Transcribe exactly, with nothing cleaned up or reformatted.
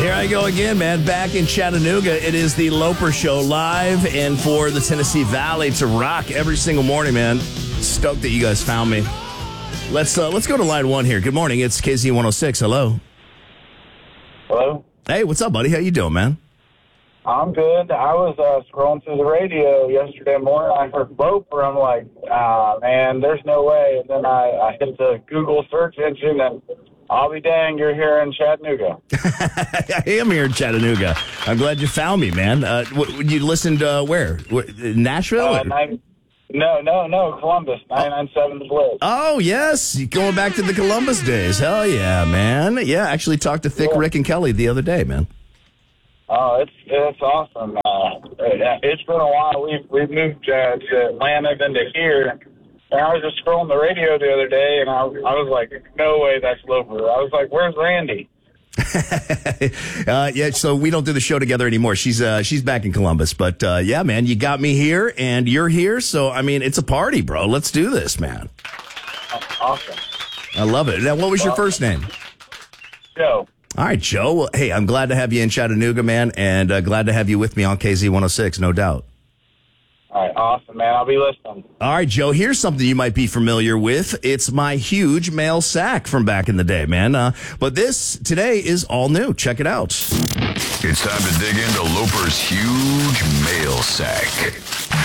Here I go again, man. Back in Chattanooga, it is the Loper Show live and for the Tennessee Valley to rock every single morning, man. Stoked that you guys found me. Let's uh, let's go to line one here. Good morning. It's K Z one oh six. Hello. Hello. Hey, what's up, buddy? How you doing, man? I'm good. I was uh, scrolling through the radio yesterday morning. I heard Loper. I'm like, ah, man, there's no way. And then I, I hit the Google search engine, and I'll be dang, you're here in Chattanooga. I am here in Chattanooga. I'm glad you found me, man. Uh, w- you listened uh, where? Where? Nashville? Uh, nine, no, no, no, Columbus, nine nine seven The Blitz. Oh, yes. Going back to the Columbus days. Hell yeah, man. Yeah, I actually talked to Thick Yeah. Rick and Kelly the other day, man. Oh, it's it's awesome. Uh, it, it's been a while. We've, we've moved uh, to Atlanta, then to here. And I was just scrolling the radio the other day, and I, I was like, no way that's Loper. I was like, where's Randy? uh, yeah, so we don't do the show together anymore. She's uh, she's back in Columbus. But, uh, yeah, man, you got me here, and you're here. So, I mean, it's a party, bro. Let's do this, man. Awesome. I love it. Now, what was your first name? Joe. All right, Joe. Well, hey, I'm glad to have you in Chattanooga, man, and uh, glad to have you with me on K Z one oh six, no doubt. All right, awesome, man. I'll be listening. All right, Joe, here's something you might be familiar with. It's my huge mail sack from back in the day, man. Uh, but this today is all new. Check it out. It's time to dig into Loper's huge mail sack.